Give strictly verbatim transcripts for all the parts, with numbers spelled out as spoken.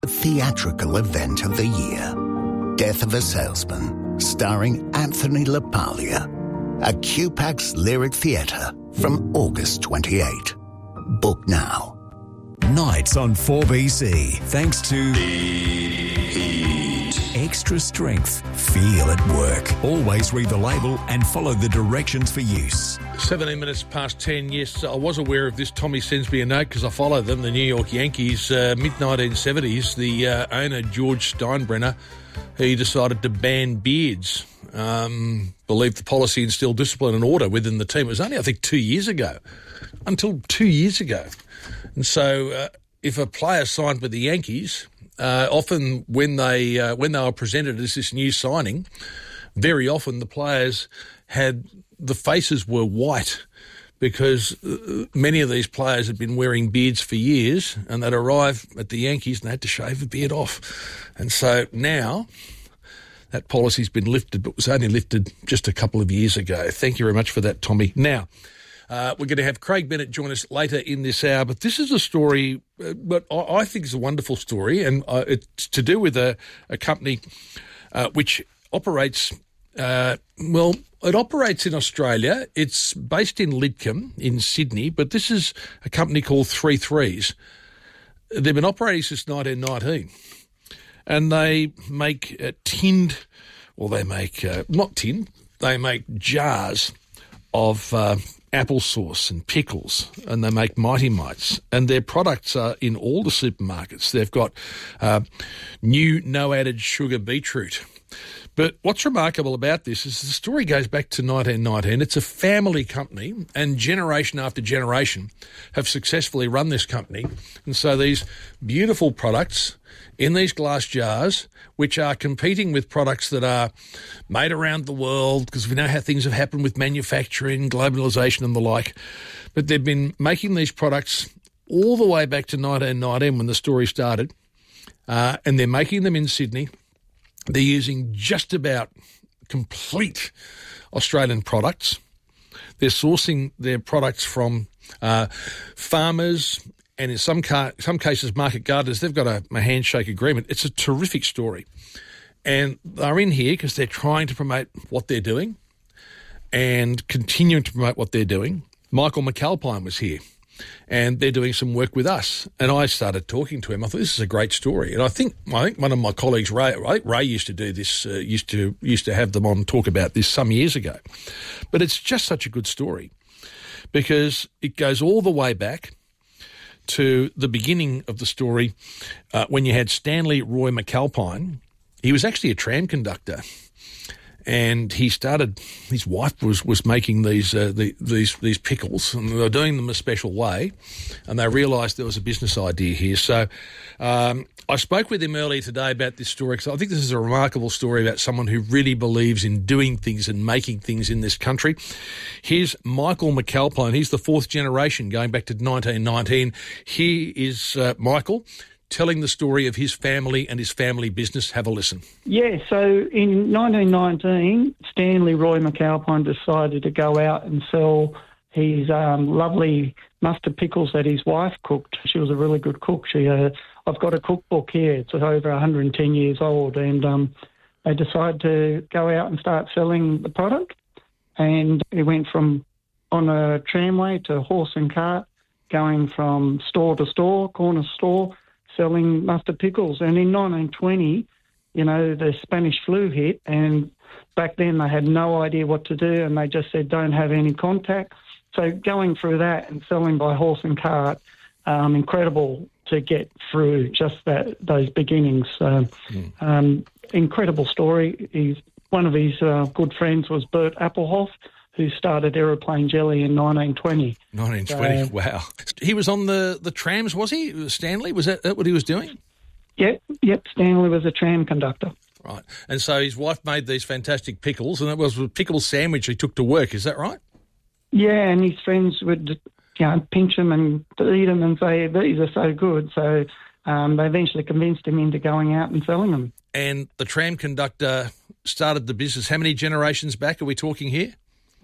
Theatrical event of the year. Death of a Salesman, starring Anthony LaPaglia. At Q PAX Lyric Theatre from August twenty-eighth. Book now. Nights on four B C, thanks to Extra Strength. Feel at work. Always read the label and follow the directions for use. seventeen minutes past ten, yes, I was aware of this. Tommy sends me a note because I follow them, the New York Yankees, uh, mid nineteen seventies. The uh, owner, George Steinbrenner, he decided to ban beards. Um, believed the policy instilled discipline and order within the team. It was only, I think, two years ago. Until two years ago. And so uh, if a player signed with the Yankees, uh, often when they uh, when they were presented as this new signing, very often the players had, the faces were white because uh, many of these players had been wearing beards for years and they'd arrive at the Yankees and they had to shave the beard off. And so now that policy's been lifted, but was only lifted just a couple of years ago. Thank you very much for that, Tommy. Now, Uh, we're going to have Craig Bennett join us later in this hour, but this is a story, uh, but I, I think it's a wonderful story, and uh, it's to do with a, a company uh, which operates, uh, well, it operates in Australia. It's based in Lidcombe in Sydney, but this is a company called Three Threes. They've been operating since nineteen nineteen, and they make uh, tinned, well, they make, uh, not tinned, they make jars of Uh, applesauce and pickles, and they make Mighty Mites, and their products are in all the supermarkets. They've got uh, new no-added sugar beetroot. But what's remarkable about this is the story goes back to nineteen nineteen. It's a family company, and generation after generation have successfully run this company. And so these beautiful products in these glass jars, which are competing with products that are made around the world, because we know how things have happened with manufacturing, globalisation and the like. But they've been making these products all the way back to nineteen nineteen when the story started, uh, and they're making them in Sydney. They're using just about complete Australian products. They're sourcing their products from uh, farmers and in some ca- some cases market gardeners. They've got a, a handshake agreement. It's a terrific story. And they're in here because they're trying to promote what they're doing and continuing to promote what they're doing. Michael McAlpine was here, and they're doing some work with us. And I started talking to him. I thought, this is a great story. And I think I think one of my colleagues, Ray, Ray, Ray used to do this, uh, used to used to have them on talk about this some years ago. But it's just such a good story because it goes all the way back to the beginning of the story uh, when you had Stanley Roy McAlpine. He was actually a tram conductor. And he started, his wife was, was making these, uh, the, these, these pickles, and they were doing them a special way, and they realised there was a business idea here. So, um, I spoke with him earlier today about this story because I think this is a remarkable story about someone who really believes in doing things and making things in this country. Here's Michael McAlpine. He's the fourth generation going back to nineteen nineteen. Here is, uh, Michael, telling the story of his family and his family business. Have a listen. Yeah, so in nineteen nineteen, Stanley Roy McAlpine decided to go out and sell his um, lovely mustard pickles that his wife cooked. She was a really good cook. She, uh, I've got a cookbook here. It's over one hundred ten years old, and um, they decided to go out and start selling the product. And it went from on a tramway to horse and cart, going from store to store, corner store, selling mustard pickles. And in nineteen twenty, you know, the Spanish flu hit, and back then they had no idea what to do, and they just said, don't have any contact. So going through that and selling by horse and cart, um, incredible to get through just that those beginnings. So, mm. um, incredible story. He's, one of his uh, good friends was Bert Appelhoff, who started Aeroplane Jelly in nineteen twenty. nineteen twenty, so, wow. He was on the, the trams, was he, Stanley? Was that, that what he was doing? Yep, yep, Stanley was a tram conductor. Right. And so his wife made these fantastic pickles, and it was a pickle sandwich he took to work, is that right? Yeah, and his friends would, you know, pinch them and eat them and say, these are so good. So um, they eventually convinced him into going out and selling them. And the tram conductor started the business. How many generations back are we talking here?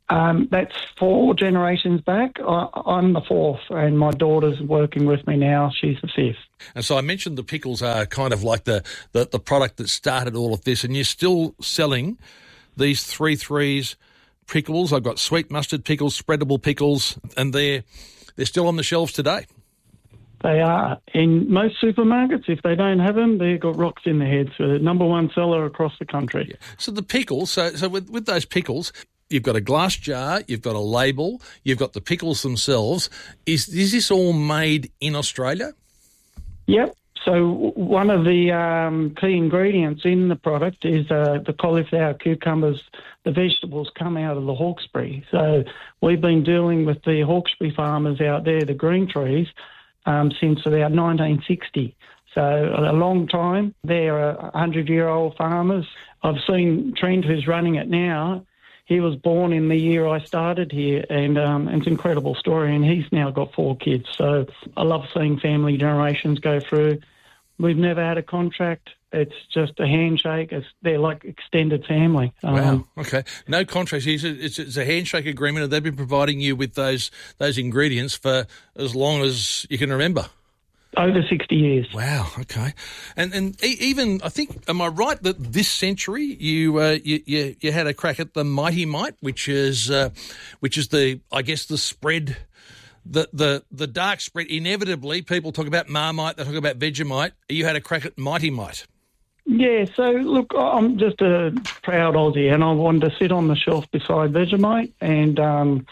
Um, that's four generations back. I, I'm the fourth, and my daughter's working with me now. She's the fifth. And so I mentioned the pickles are kind of like the, the, the product that started all of this, and you're still selling these three threes pickles. I've got sweet mustard pickles, spreadable pickles, and they're they're still on the shelves today. They are. In most supermarkets, if they don't have them, they've got rocks in their heads. So the number one seller across the country. Yeah. So the pickles, so so with, with those pickles, you've got a glass jar, you've got a label, you've got the pickles themselves. Is, is this all made in Australia? Yep. So one of the um, key ingredients in the product is uh, the cauliflower, cucumbers. The vegetables come out of the Hawkesbury. So we've been dealing with the Hawkesbury farmers out there, the green trees, um, since about nineteen sixty. So a long time. They're one hundred-year-old farmers. I've seen Trent, who's running it now. He was born in the year I started here, and um, it's an incredible story, and he's now got four kids. So I love seeing family generations go through. We've never had a contract. It's just a handshake. It's, they're like extended family. Wow. Um, Okay. No contracts. It's a, it's, it's a handshake agreement, and they've been providing you with those those ingredients for as long as you can remember. Over sixty years. Wow. Okay. And and e- even I think, am I right that this century you uh, you, you you had a crack at the Mighty Mite, which is uh, which is the I guess the spread. The, the the dark spread, inevitably, people talk about Marmite, they talk about Vegemite. You had a crack at Mighty Mite. Yeah, so look, I'm just a proud Aussie, and I wanted to sit on the shelf beside Vegemite, and um,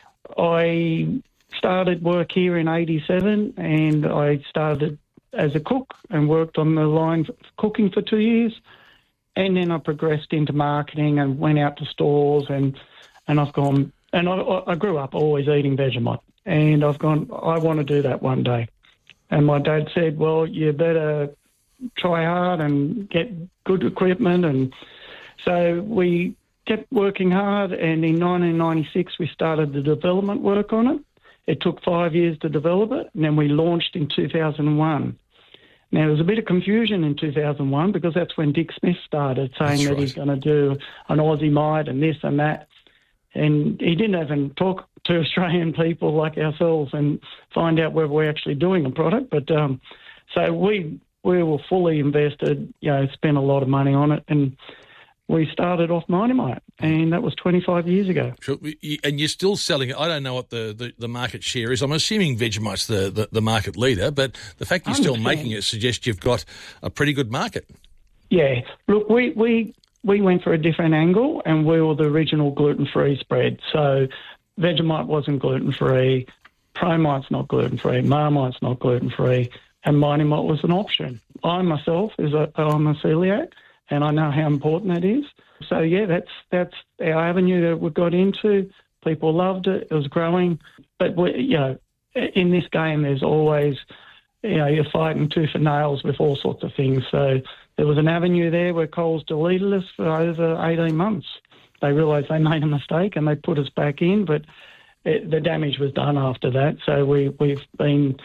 I started work here in eighty-seven, and I started as a cook and worked on the line for cooking for two years, and then I progressed into marketing and went out to stores, and, and I've gone, and I, I grew up always eating Vegemite. And I've gone, I want to do that one day. And my dad said, well, you better try hard and get good equipment. And so we kept working hard. And in nineteen ninety-six, we started the development work on it. It took five years to develop it. And then we launched in two thousand one. Now, there was a bit of confusion in two thousand one because that's when Dick Smith started saying That's that right. he's going to do an Aussie Mite and this and that. And he didn't even talk to Australian people like ourselves and find out whether we're actually doing a product. But um, so we we were fully invested, you know, spent a lot of money on it, and we started off Mighty Mite, and that was twenty-five years ago. Sure. And you're still selling it. I don't know what the, the, the market share is. I'm assuming Vegemite's the, the, the market leader, but the fact you're still making it suggests you've got a pretty good market. Yeah. Look, we... we We went for a different angle, and we were the original gluten-free spread. So Vegemite wasn't gluten-free, Promite's not gluten-free, Marmite's not gluten-free, and Mighty Mite was an option. I myself, is a, I'm a celiac, and I know how important that is. So, yeah, that's that's our avenue that we got into. People loved it. It was growing. But, we, you know, in this game there's always, you know, you're fighting tooth and nails with all sorts of things. So there was an avenue there where Coles deleted us for over eighteen months. They realised they made a mistake and they put us back in, but it, the damage was done after that. So we, we've been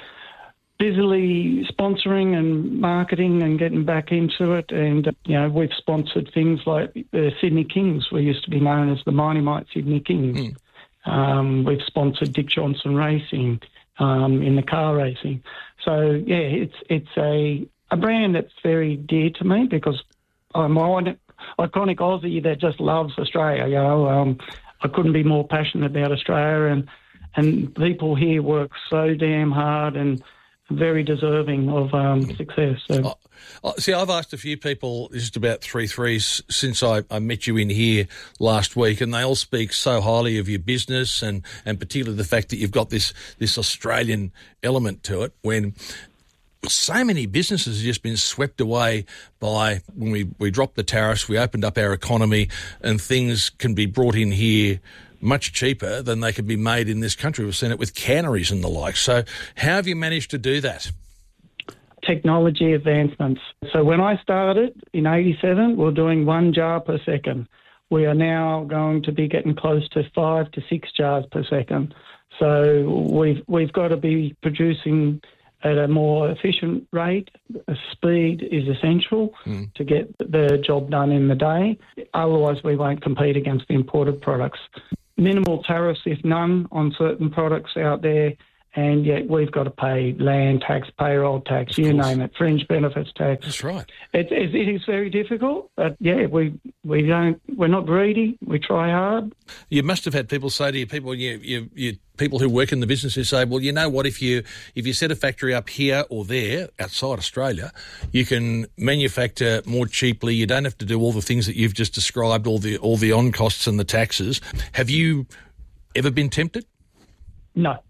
busily sponsoring and marketing and getting back into it. And, you know, we've sponsored things like the Sydney Kings. We used to be known as the Mighty Mite Sydney Kings. Mm. Um, we've sponsored Dick Johnson Racing um, in the car racing. So, yeah, it's it's a... a brand that's very dear to me because I'm an iconic Aussie that just loves Australia. You know, um, I couldn't be more passionate about Australia, and and people here work so damn hard and very deserving of um, success. So. Oh, oh, see, I've asked a few people just about three threes since I, I met you in here last week, and they all speak so highly of your business and, and particularly the fact that you've got this this Australian element to it when so many businesses have just been swept away by when we, we dropped the tariffs, we opened up our economy, and things can be brought in here much cheaper than they can be made in this country. We've seen it with canneries and the like. So how have you managed to do that? Technology advancements. So when I started in eighty-seven, we were doing one jar per second. We are now going to be getting close to five to six jars per second. So we've we've got to be producing at a more efficient rate. Speed is essential mm. to get the job done in the day. Otherwise, we won't compete against the imported products. minimal tariffs, if none, on certain products out there. And yet we've got to pay land tax, payroll tax, you name it, fringe benefits tax. That's right. It, it, it is very difficult, but yeah, we we don't we're not greedy. We try hard. You must have had people say to you, people you you, you people who work in the business who say, well, you know what, if you if you set a factory up here or there outside Australia, you can manufacture more cheaply. You don't have to do all the things that you've just described, all the all the on costs and the taxes. Have you ever been tempted? No.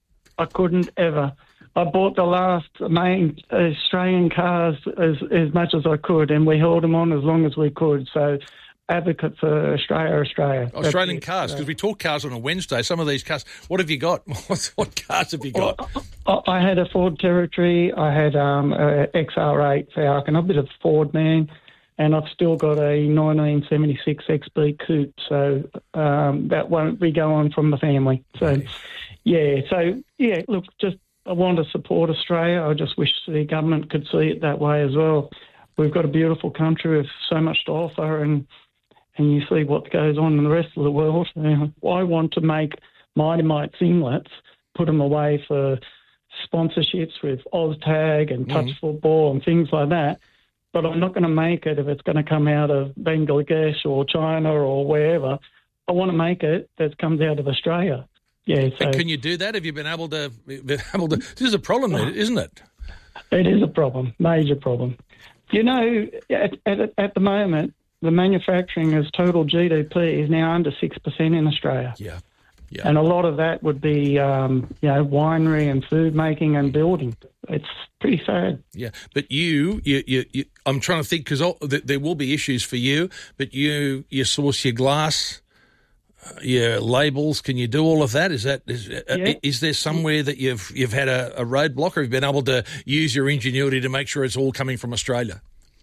I couldn't ever. I bought the last main Australian cars as as much as I could, and we held them on as long as we could. So, advocate for Australia, Australia. Australian cars, because we talk cars on a Wednesday. Some of these cars, what have you got? What, what cars have you got? I, I had a Ford Territory. I had um, a X R eight Falcon. I'm a bit of a Ford man. And I've still got a nineteen seventy-six X B coupe, so um, that won't be going from the family. So, Nice. yeah, so, yeah, look, just I want to support Australia. I just wish the government could see it that way as well. We've got a beautiful country with so much to offer, and and you see what goes on in the rest of the world. Uh, I want to make Mighty Mite singlets, put them away for sponsorships with OzTag and Touch Mhm. Football and things like that. But I'm not going to make it if it's going to come out of Bangladesh or China or wherever. I want to make it that comes out of Australia. Yeah. So And can you do that? Have you been able to? Been able to? This is a problem, isn't it? it is a problem, major problem. You know, at, at, at the moment, the manufacturing as total G D P is now under six percent in Australia. Yeah. Yeah. And a lot of that would be, um, you know, winery and food making and building. It's pretty sad. Yeah, but you, you, you, you I'm trying to think because th- there will be issues for you. But you, you source your glass, uh, your labels. Can you do all of that? Is that is, uh, Yeah. is there somewhere that you've you've had a, a roadblock, or have you been able to use your ingenuity to make sure it's all coming from Australia?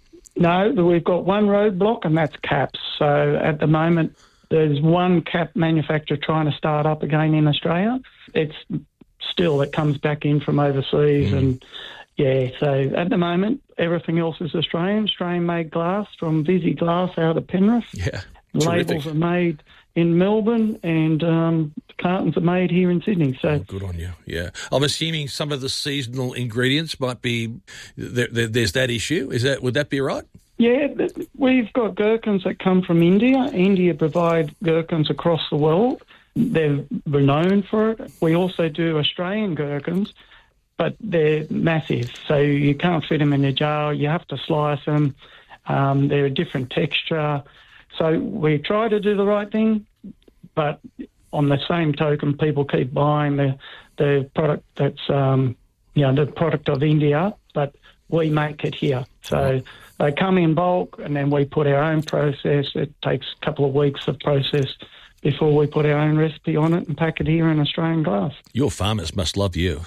No, but we've got one roadblock, and that's caps. So at the moment, there's one cap manufacturer trying to start up again in Australia. It's still, it comes back in from overseas. Mm. And, yeah, so at the moment, everything else is Australian, Australian-made glass from Visi Glass out of Penrith. Yeah, Labels terrific. are made in Melbourne, and um, cartons are made here in Sydney. So oh, good on you. Yeah, I'm assuming some of the seasonal ingredients might be there, there, there's that issue. Is that would that be right? Yeah, we've got gherkins that come from India. India provide gherkins across the world. They're renowned for it. We also do Australian gherkins, but they're massive, so you can't fit them in a jar. You have to slice them. Um, they're a different texture. So we try to do the right thing, but on the same token, people keep buying the the product that's um, you know the product of India, but we make it here. So they come in bulk, and then we put our own process. It takes a couple of weeks of process before we put our own recipe on it and pack it here in Australian glass. Your farmers must love you.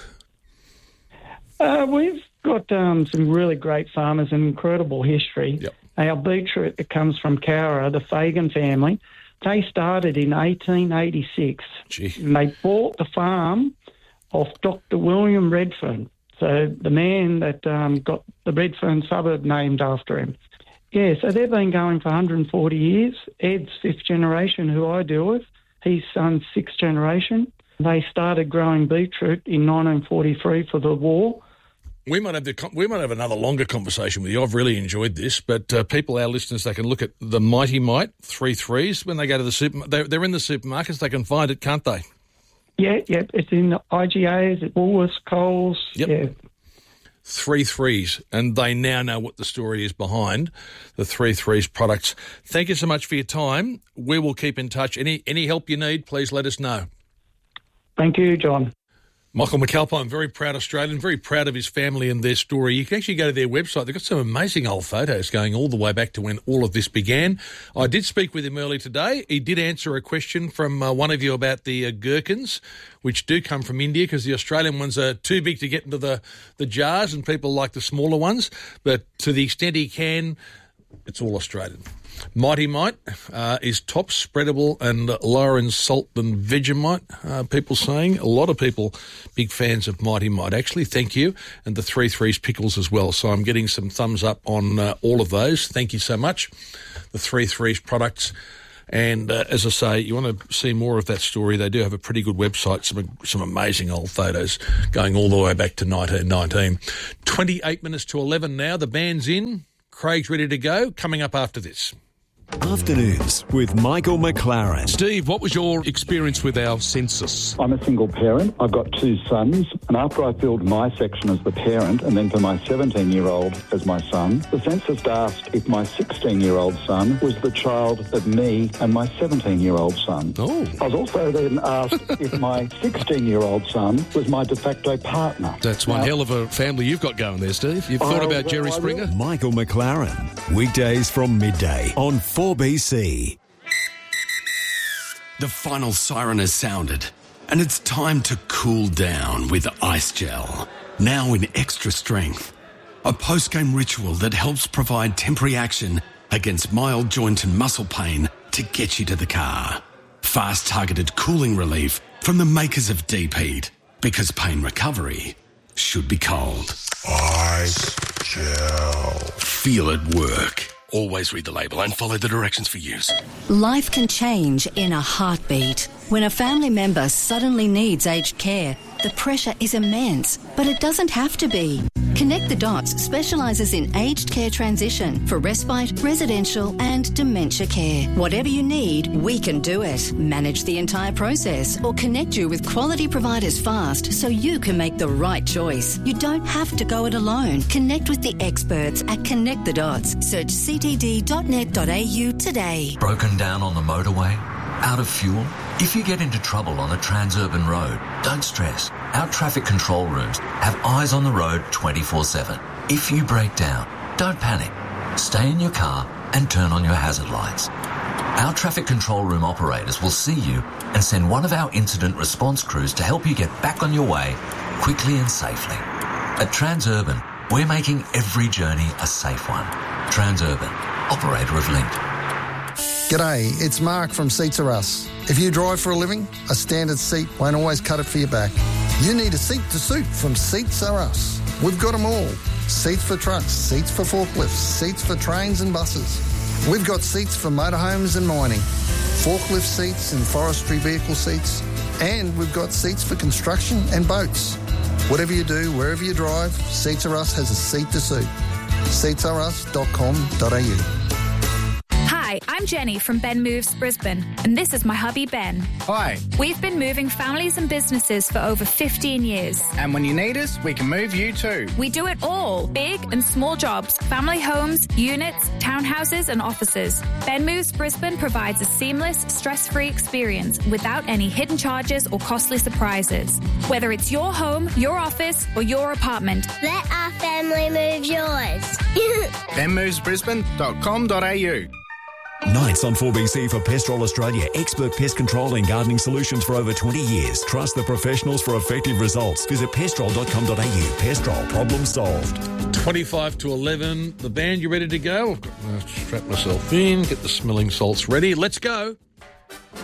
Uh, we've got um, some really great farmers and incredible history. Yep. Our beetroot that comes from Cowra, the Fagan family, they started in eighteen eighty-six. Gee. And they bought the farm off Doctor William Redfern, so the man that um, got the Redfern suburb named after him. Yeah, so they've been going for one hundred forty years. Ed's fifth generation, who I deal with, his son's sixth generation. They started growing beetroot in nineteen forty-three for the war. We might have the we might have another longer conversation with you. I've really enjoyed this, but uh, people, our listeners, they can look at the Mighty Mite three threes when they go to the super. They're, they're in the supermarkets. They can find it, can't they? Yeah, yeah. It's in the I G As, at Woolworths, Coles. Yep. Yeah. Three threes, and they now know what the story is behind the three threes products. Thank you so much for your time. We will keep in touch. Any any help you need, please let us know. Thank you, John. Michael McAlpine, very proud Australian, very proud of his family and their story. You can actually go to their website. They've got some amazing old photos going all the way back to when all of this began. I did speak with him early today. He did answer a question from uh, one of you about the uh, gherkins, which do come from India because the Australian ones are too big to get into the, the jars and people like the smaller ones. But to the extent he can, it's all Australian. Mighty Mite uh, is top spreadable and lower in salt than Vegemite, uh, people saying. A lot of people big fans of Mighty Mite, actually. Thank you. And the three threes pickles as well. So I'm getting some thumbs up on uh, all of those. Thank you so much. The three threes products And uh, as I say, you want to see more of that story, they do have a pretty good website, some some amazing old photos going all the way back to nineteen nineteen. twenty-eight minutes to eleven now. The band's in. Craig's ready to go. Coming up after this. Afternoons with Michael McLaren. Steve, what was your experience with our census? I'm a single parent. I've got two sons, and after I filled my section as the parent and then for my seventeen-year-old as my son, the census asked if my sixteen-year-old son was the child of me and my seventeen-year-old son. Oh. I was also then asked if my sixteen-year-old son was my de facto partner. That's one Now, hell of a family you've got going there, Steve. You've Oh, thought about well, Jerry I will. Springer? Michael McLaren. Weekdays from midday on four B C. The final siren has sounded, and it's time to cool down with Ice Gel, now in extra strength. A post-game ritual that helps provide temporary action against mild joint and muscle pain to get you to the car. Fast targeted cooling relief from the makers of Deep Heat, because pain recovery should be cold. Ice Gel. Feel it work. Always read the label and follow the directions for use. Life can change in a heartbeat. When a family member suddenly needs aged care, the pressure is immense, but it doesn't have to be. Connect the Dots specialises in aged care transition for respite, residential and dementia care. Whatever you need, we can do it. Manage the entire process or connect you with quality providers fast so you can make the right choice. You don't have to go it alone. Connect with the experts at Connect the Dots. Search c t d dot net dot a u today. Broken down on the motorway? Out of fuel? If you get into trouble on a Transurban road, don't stress. Our traffic control rooms have eyes on the road twenty-four seven. If you break down, don't panic. Stay in your car and turn on your hazard lights. Our traffic control room operators will see you and send one of our incident response crews to help you get back on your way quickly and safely. At Transurban, we're making every journey a safe one. Transurban, operator of Link. G'day, it's Mark from Seats Are Us. If you drive for a living, a standard seat won't always cut it for your back. You need a seat to suit from Seats Are Us. We've got them all. Seats for trucks, seats for forklifts, seats for trains and buses. We've got seats for motorhomes and mining, forklift seats and forestry vehicle seats, and we've got seats for construction and boats. Whatever you do, wherever you drive, Seats Are Us has a seat to suit. seats are us dot com dot a u. Hi, I'm Jenny from Ben Moves Brisbane, and this is my hubby Ben. Hi. We've been moving families and businesses for over fifteen years. And when you need us, we can move you too. We do it all, big and small jobs, family homes, units, townhouses and offices. Ben Moves Brisbane provides a seamless, stress-free experience without any hidden charges or costly surprises. Whether it's your home, your office or your apartment. Let our family move yours. ben moves brisbane dot com dot a u. Nights on four B C for Pestrol Australia. Expert pest control and gardening solutions for over twenty years. Trust the professionals for effective results. Visit pestrol dot com dot a u. Pestrol, problem solved. twenty-five to eleven. The band, you ready to go? I've got to strap myself in, get the smelling salts ready. Let's go.